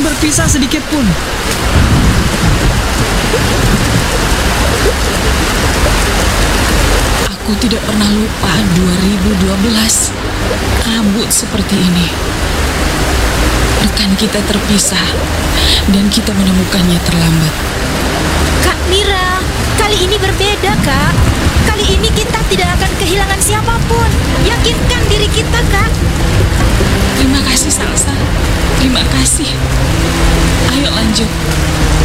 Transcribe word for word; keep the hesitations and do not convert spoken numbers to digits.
akan berpisah sedikit pun. Aku tidak pernah lupa dua ribu dua belas. Kabut seperti ini. Rekan kita terpisah dan kita menemukannya terlambat. Kak Mira, kali ini berbeda, Kak. Kali ini kita tidak akan kehilangan siapapun. Yakinkan diri kita, Kak. Terima kasih, Salsa. Terima kasih. Ayo lanjut.